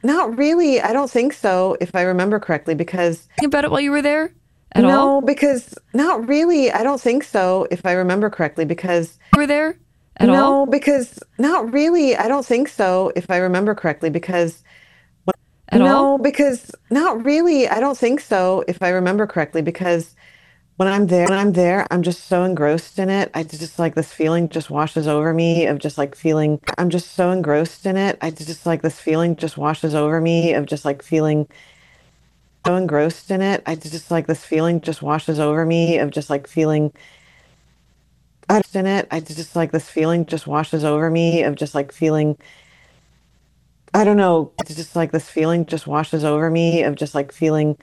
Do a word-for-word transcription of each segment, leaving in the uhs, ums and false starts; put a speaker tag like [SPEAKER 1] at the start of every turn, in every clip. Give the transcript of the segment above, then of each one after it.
[SPEAKER 1] not really. I don't think so, if I remember correctly, because
[SPEAKER 2] About it while you were there at all?
[SPEAKER 1] no, because not really. I don't think so, if I remember correctly, because
[SPEAKER 2] You were there at all?
[SPEAKER 1] no, because not really. I don't think so, if I remember correctly, because
[SPEAKER 2] At all?
[SPEAKER 1] no, because not really. I don't think so, if I remember correctly, because when I'm there, when I'm there, I'm just so engrossed in it. I just like this feeling just washes over me of just like feeling, I'm just so engrossed in it. I just like this feeling just washes over me of just like feeling so engrossed in it. I just like this feeling just washes over me of just like feeling I just in it. I just like this feeling just washes over me of just like feeling I don't know. It's just like this feeling just washes over me of just like feeling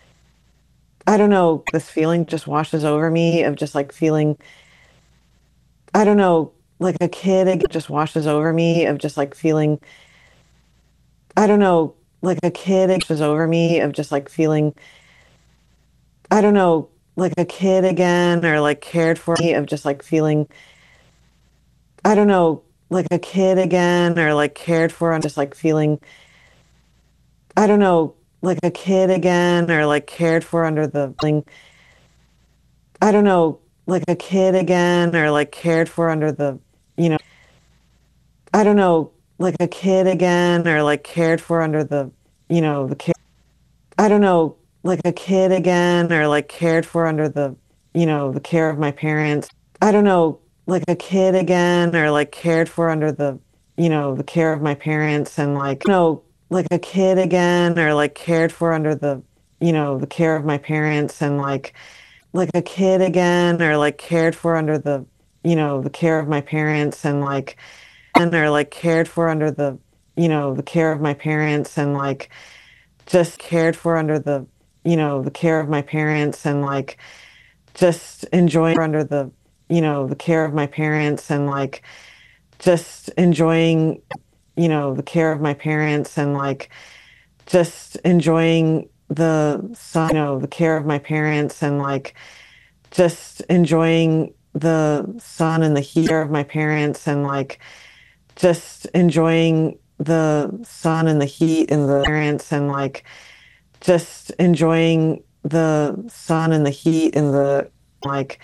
[SPEAKER 1] I don't know. This feeling just washes over me of just like feeling I don't know, like a kid, it just washes over me of just like feeling, I don't know, like a kid, it washes over me of just like feeling, I don't know, like a kid again, or like cared for me of just like feeling, I don't know, like a kid again, or like cared for, I'm just like feeling, I don't know, like a kid again, or like cared for under the thing, I don't know, like a kid again, or like cared for under the, you know, I don't know, like a kid again, or like cared for under the, you know, the care. I don't know, like a kid again, or like cared for under the, you know, the care of my parents. I don't know, like a kid again, or like cared for under the, you know, the care of my parents, and like, no, like a kid again, or like cared for under the, you know, the care of my parents, and like, like a kid again, or like cared for under the, you know, the care of my parents, and like, or like cared for under the, you know, the care of my parents, and like just cared for under the, you know, the care of my parents, and like just enjoying under the, you know, the care of my parents, and like just enjoying, you know, the care of my parents, and like just enjoying the sun, you know, the care of my parents, and like just enjoying the sun and the heat of my parents, and like just enjoying the sun and the heat and the parents, and like just enjoying the sun and the heat and the like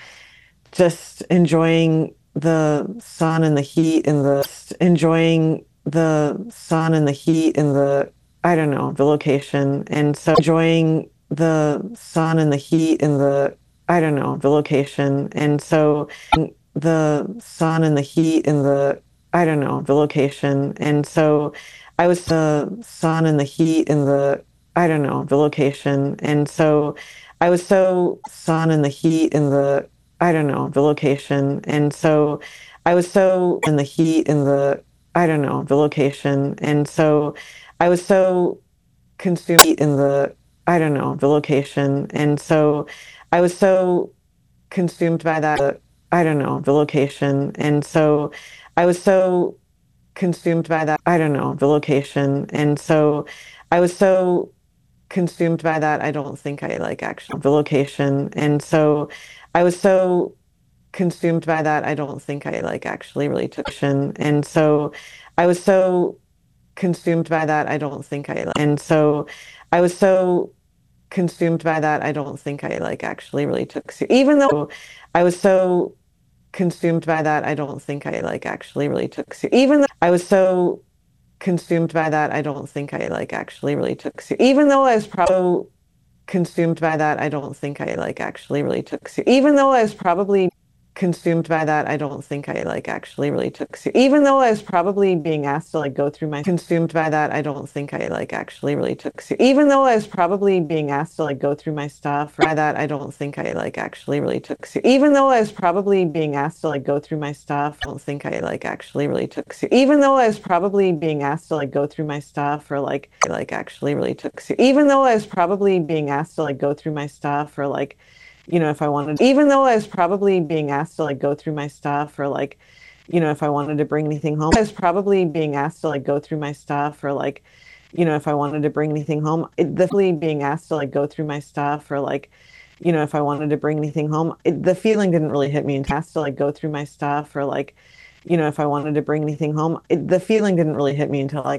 [SPEAKER 1] just enjoying the sun and the heat and the enjoying the sun and the heat and the I don't know, the location. And so enjoying the sun and the heat and the I don't know, the location. And so the sun and the heat and the I don't know, the location. And so I was the sun and the heat and the I don't know, the location. And so I was so sun and the heat and the I don't know, the location. And so I was so in the heat and the I don't know, the location. And so I was so consumed in the I don't know, the location. And so I was so consumed by that I don't know, the location. And so I was so consumed by that I don't know, the location. And so I was so consumed by that. I don't think I like actually the location. And so I was so consumed by that. I don't think I like actually really took action. And so I was so consumed by that. I don't think I like, and so I was so consumed by that. I don't think I like actually really took, even though I was so consumed by that. I don't think I like actually really took, even though I was so consumed by that. I don't think I like actually really took, even though I was probably consumed by that. I don't think I like actually really took, even though I was probably consumed by that. I don't think I like actually really took, even though I was probably being asked to like go through my consumed by that. I don't think I like actually really took, even though I was probably being asked to like go through my stuff by that. I don't think I like actually really took, even though I was probably being asked to like go through my stuff. I don't think I like actually really took, even though I was probably being asked to like go through my stuff, or like like actually really took, even though I was probably being asked to like go through my stuff, or like you know, if I wanted, even though I was probably being asked to like go through my stuff, or like, you know, if I wanted to bring anything home, I was probably being asked to like go through my stuff, or like, you know, if I wanted to bring anything home, it, the being asked to like go through my stuff, or like, you know, if I wanted to bring anything home, it, the feeling didn't really hit me until asked to like go through my stuff, or like, you know, if I wanted to bring anything home, it, the feeling didn't really hit me until like